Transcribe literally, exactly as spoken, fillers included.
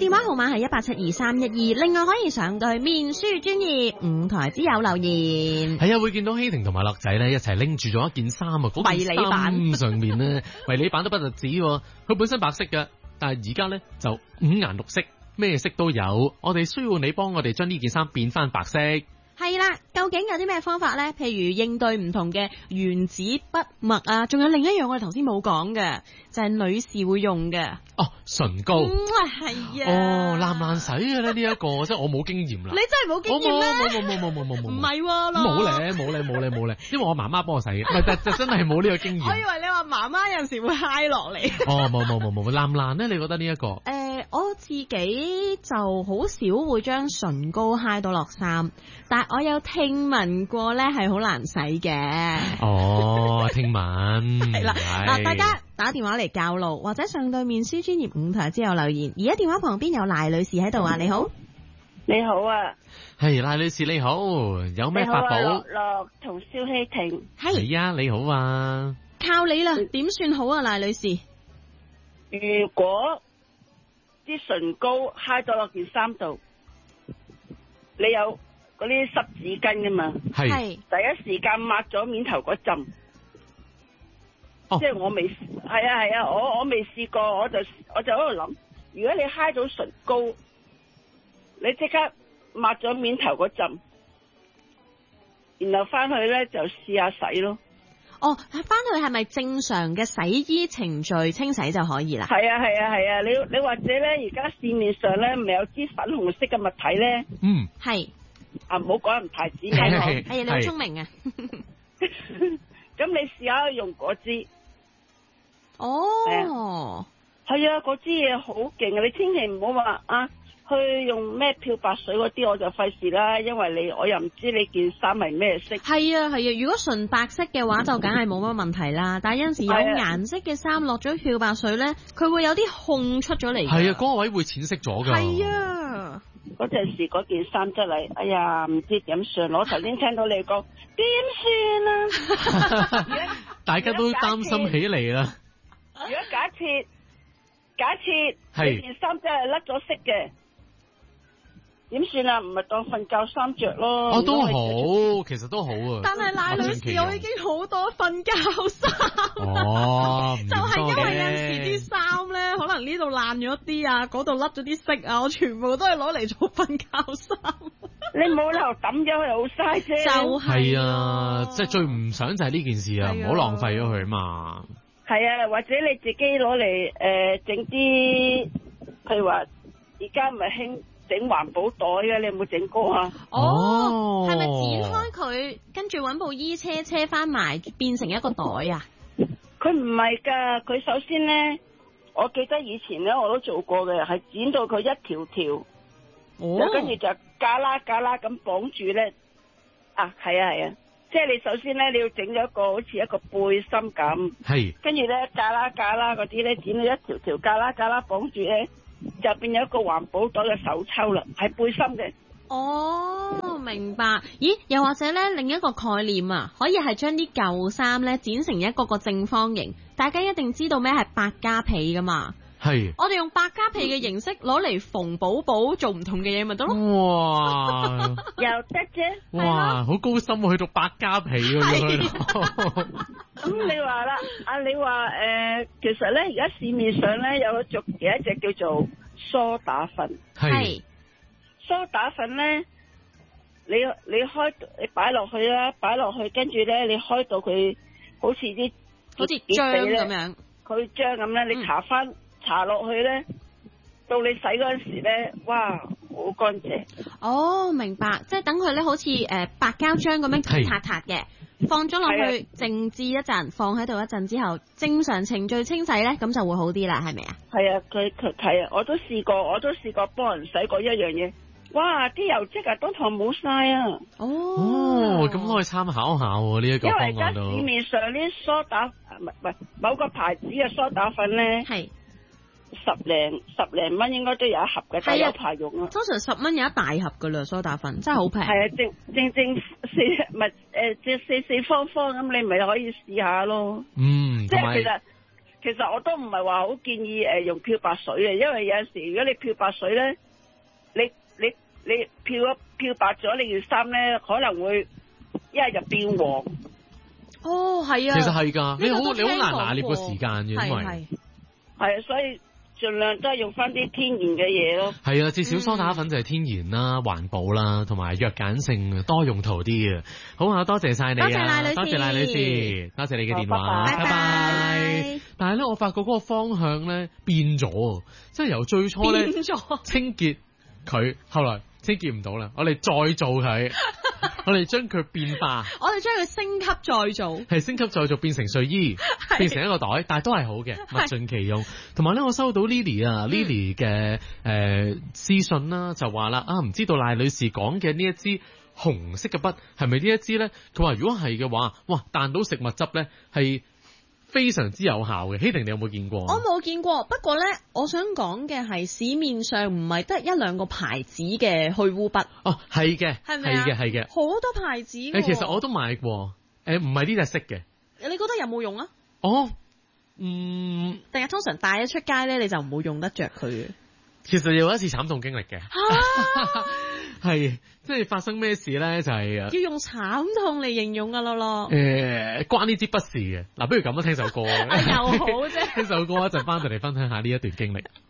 電話號碼係一八七二三一二，另外可以上到去面書專頁五台之友留言。 係啊，會見到希婷同埋樂仔咧一齊拎住咗一件衫啊，嗰件衫上面咧迷你版都不特止，佢本身白色嘅，但係而家咧就五顏六色，咩色都有。我哋需要你幫我哋將呢件衫變翻白色。 係啦，究竟有啲咩方法咧？譬如應對唔同嘅原子筆墨啊，仲有另一樣我哋頭先冇講嘅，就係、是、女士會用嘅。 哦，唇膏。 嗯，係啊。 哦，爛唔爛使嘅咧？呢、這、一個即係我冇經驗啦。 你真係冇經驗咩？ 冇冇冇冇冇冇冇。 唔係喎， 冇咧冇咧冇咧冇咧，因為我媽媽幫我洗嘅，唔係就就真係冇呢個經驗。 我以為你話媽媽有陣時會揩落嚟。 哦，冇冇冇冇，爛唔爛咧？你覺得呢、這、一個？誒、 呃，我自己就好少會將唇膏揩到落衫，但係我有聽聞過咧係好難洗嘅。 哦，聽聞係啦，嗱，大家打電話嚟教路，或者上對面書專頁五台之後留言。而家電話旁邊有賴女士喺度啊，你好， 你好啊， 係賴女士你好，有咩法寶？ 樂樂同蕭希婷， 係啊，你好啊， 靠你啦，點算好啊，賴女士？ 如果啲唇膏揩咗落件衫度，你有嗰啲濕紙巾噶嘛？ 係第一時間抹咗面頭嗰陣， 哦、 即係我未係啊係啊，我我未試過，我就我就喺度諗，如果你揩到唇膏，你即刻抹咗面頭嗰陣，然後翻去咧就試下洗咯。 哦，翻去係咪正常嘅洗衣程序清洗就可以啦？ 係啊係啊係啊，你你或者咧，而家市面上咧咪有支粉紅色嘅物體咧？ 嗯， 係。 啊，唔好講人牌子名。 係係，係你好聰明啊！ 咁你試下用嗰支。 哦。 係啊，嗰支嘢好勁啊！你千祈唔好話啊，去用咩漂白水嗰啲，我就費事啦，因為你我又唔知你件衫係咩色。 係啊係啊，如果純白色嘅話就梗係冇乜問題啦。但係有陣時有顏色嘅衫落咗漂白水咧，佢會有啲控出咗嚟。 係啊，嗰、那個位會淺色咗噶。 係啊。 嗰陣時嗰件衫出嚟，哎呀，唔知點算。我頭先聽到你講點算啊， 大家都擔心起嚟啦。 如果假設假設呢件衫真係甩咗色嘅，點算啊？唔係當瞓覺衫着咯。 哦，都好，其實都好啊。 但係賴女士，我已經好多瞓覺衫。 哦， 就係因為有陣時啲衫咧，可能呢度爛咗啲啊，嗰度甩咗啲色啊，我全部都係攞嚟做瞓覺衫。 你冇理由抌咗佢，好嘥啫。 就係啊，即係最唔想就係呢件事啊，唔好浪費咗佢嘛。 係啊，或者你自己攞嚟誒整啲，譬如話而家唔係興整環保袋嘅，你有冇整過啊？ 哦，係咪剪開佢，跟住搵部衣車車翻埋，變成一個袋啊？ 佢唔係噶，佢首先咧，我記得以前咧我都做過嘅，係剪到佢一條條，哦，跟住就架啦架啦咁綁住咧。啊，係啊係啊。即係你首先咧，你要整咗一個好似一個背心咁， 係， 跟住咧架啦架啦嗰啲咧剪到一條條架啦架啦綁住咧，就變咗一個環保袋嘅手抽啦，係背心嘅。 哦，明白。咦，又或者咧另一個概念啊，可以係將啲舊衫咧剪成一個個正方形，大家一定知道咩係百家被噶嘛？ 係， 我哋用百家被嘅形式攞嚟縫寶寶做唔同嘅嘢咪得咯？ 哇， 又得啫！ 哇，好高深啊，去到百家被喎。 咁你話啦，啊你話誒、呃，其實咧而家市面上咧有一種有一隻叫做梳打粉， 係梳打粉咧，你你開你擺落去啦，擺落去，跟住咧你開到佢好似啲好似漿咁樣， 佢漿咁咧，你搽翻。嗯搽落去咧，到你洗嗰陣時咧，哇，好乾淨。 哦，明白，即係等佢咧，好似誒、呃、白膠漿咁樣撻撻嘅，放咗落去靜置一陣，放喺度一陣之後，正常程序清洗咧，咁就會好啲啦，係咪啊？ 係啊，佢佢係啊，我都試過，我都試過幫人洗過一樣嘢，哇，啲油漬啊，當堂冇晒啊！ 哦， 咁可以參考下喎呢一個方案都。因為而家市面上啲梳打唔係唔係某個牌子嘅梳打粉咧， 係。 十零十零蚊應該都有一盒嘅，但係有排用啊。 通常十蚊有一大盒噶啦，梳打粉真係好平。 係啊，正正正四唔係誒，即係四四方方咁，你咪可以試下咯。 嗯， 即係其實其實我都唔係話好建議誒用漂白水嘅，因為有陣時如果你漂白水咧，你你你漂一漂白咗你件衫咧，可能會一日就變黃。 哦，係啊， 其實係㗎，你好你好難拿捏個時間嘅，因為係係啊，所以盡量都係用翻啲天然嘅嘢咯。 係啊，至少梳打粉就係天然啦、環保啦，同埋弱鹼性多用途啲嘅。好啊，多謝晒你啊， 多謝賴女士， 多謝賴女士，多謝你嘅電話， 拜拜。 拜拜。但係咧，我發覺嗰個方向咧變咗，即係由最初咧清潔佢，後來清潔唔到啦，我哋再做佢。我哋將佢變化， 我哋將佢升級再做， 係升級再做變成睡衣，變成一個袋，但係都係好嘅，物盡其用。同埋咧，我收到 Lily 啊、嗯、Lily 嘅誒私信啦，就話啦啊，唔知道賴女士講嘅呢一支紅色嘅筆係咪呢一支咧？佢話如果係嘅話，哇，彈到食物汁咧係非常之有效嘅。希婷，你有冇見過？ 我冇見過，不過咧，我想講嘅係市面上唔係得一兩個牌子嘅去污筆。 哦，係嘅， 係咪啊？ 係嘅，係嘅， 好多牌子。誒， 其實我都買過，誒，唔係呢隻色嘅。 你覺得有冇用啊？ 哦，嗯， 定係通常帶咗出街咧，你就唔會用得着佢嘅。 其實有一次慘痛經歷嘅。啊係，即係發生咩事咧？就係、是、 要用慘痛嚟形容啊，樂樂。 誒、呃，關呢支筆事嘅。嗱，不如咁樣聽首歌。 又好啫。 聽首歌一陣翻就嚟分享下呢一段經歷。